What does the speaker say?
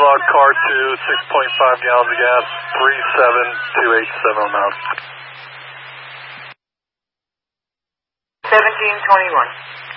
log car 2, 6.5 gallons of gas, 37287 on out. 1721.